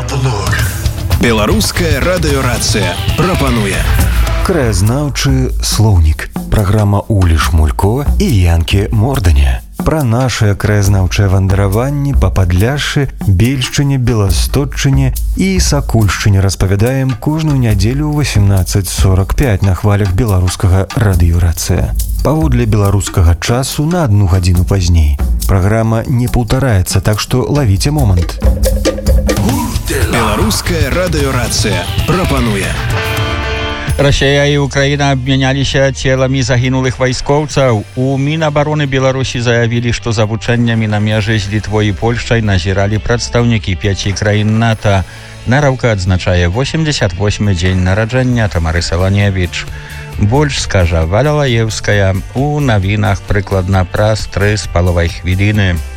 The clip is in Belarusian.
Плуг. Беларуская радыёрацыя прапануе краязнаўчы слоўнік. Праграма Улі Шмулько і Янкі Морданя. Пра нашыя краязнаўчыя вандраванні па Падляшшы, Бельшчыне, Беласточчыне і Сакульшчыне распавядаем кожную нядзелю ў 18:45 на хвалях беларускага радыёрацыя. Паводле беларускага часу на 1 гадзіну пазней. Праграма не паўтараецца, так што лавіце момант. Беларуская радыёрацыя прапануе. Расія і Украіна абмяняліся целамі загінулых вайскоўцаў. У Мінабароны Беларусі заявілі, што за вучэннямі на мяжы з Літвой і Польшчай назіралі прадстаўнікі 5 краін НАТО. Нараўка адзначае 88-й дзень нараджэння Тамары Саланевіч. Больш скажа Валя Лаеўская у навінах прыкладна праз 3,5 хвіліны.